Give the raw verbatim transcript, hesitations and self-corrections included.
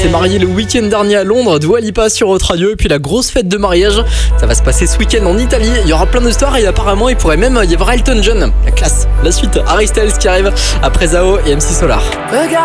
s'est mariée le week-end dernier à Londres, Dua Lipa sur Autre Radio, et puis la grosse fête de mariage, ça va se passer ce week-end en Italie. Il y aura plein d'histoires et apparemment il pourrait même y avoir Elton John. La classe. La suite, Harry Styles qui arrive après Zao et M C Solar.